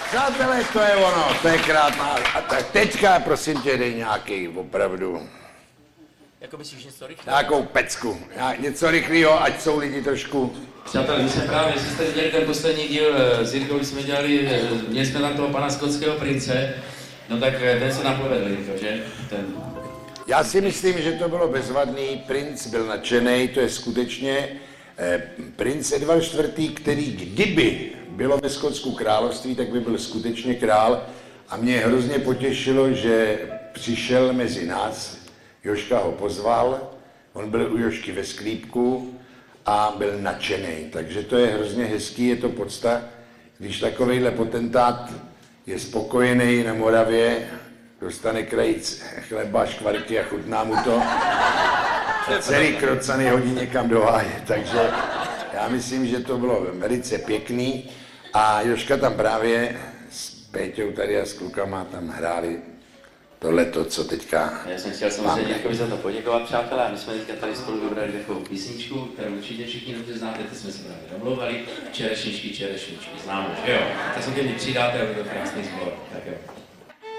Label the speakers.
Speaker 1: Přátelé, to je ono, to je krátná. A tak teďka, prosím tě, dej nějaký opravdu.
Speaker 2: Jako myslíš něco rychle?
Speaker 1: Nějakou pecku. Něco rychlého, ať jsou lidi trošku.
Speaker 3: Přátelé, my jsme právě, jestli jste viděli ten poslední díl s Jirkou, jsme dělali, měli jsme tam toho pana skotského prince, no tak ten se nám povedl, Jirko, že?
Speaker 1: Já si myslím, že to bylo bezvadný, princ byl nadšený, to je skutečně princ Edvard IV., který kdyby bylo ve Skotsku království, tak by byl skutečně král a mě hrozně potěšilo, že přišel mezi nás, Jožka ho pozval, on byl u Jožky ve sklípku a byl nadšený, takže to je hrozně hezký, je to podsta, když takovejhle potentát je spokojený na Moravě, dostane krajíc chleba, škvarky a chutná mu to. A celý krocany hodí někam do háje, takže já myslím, že to bylo velice pěkný. A Jožka tam právě s Péťou tady a s klukama tam hráli tohleto, co teďka.
Speaker 3: Já jsem chtěl samozřejmě Jirkovi za to poděkovat, přátelé, a my jsme teďka tady spolu vybrali takovou písničku, kterou určitě všichni dobře znáte, ty jsme se právě domlouvali, čerešničky, známo, že jo? Tak se ke mně přidáte a bude to krásný sbor, tak jo.